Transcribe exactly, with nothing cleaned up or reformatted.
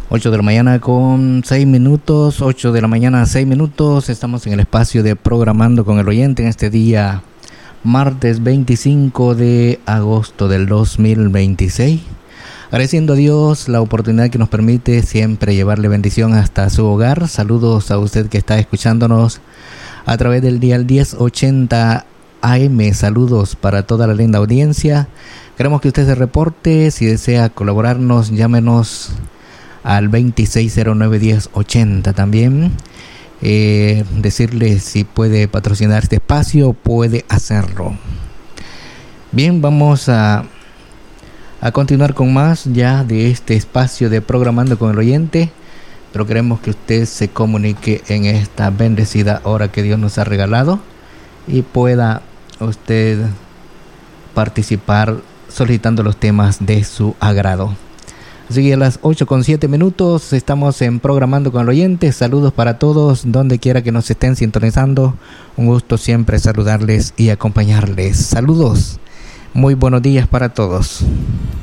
ocho de la mañana con seis minutos, ocho de la mañana seis minutos, estamos en el espacio de Programando con el Oyente en este día martes veinticinco de agosto del dos mil veintiséis, agradeciendo a Dios la oportunidad que nos permite siempre llevarle bendición hasta su hogar. Saludos a usted que está escuchándonos a través del dial diez ochenta A M, saludos para toda la linda audiencia. Queremos que usted se reporte, si desea colaborarnos, llámenos al veintiséis cero nueve diez ochenta. También eh, decirle si puede patrocinar este espacio, puede hacerlo. Bien, vamos a, a continuar con más ya de este espacio de Programando con el Oyente, pero queremos que usted se comunique en esta bendecida hora que Dios nos ha regalado y pueda usted participar solicitando los temas de su agrado. Así que a las ocho con siete minutos estamos en Programando con el Oyente. Saludos para todos, donde quiera que nos estén sintonizando. Un gusto siempre saludarles y acompañarles. Saludos, muy buenos días para todos.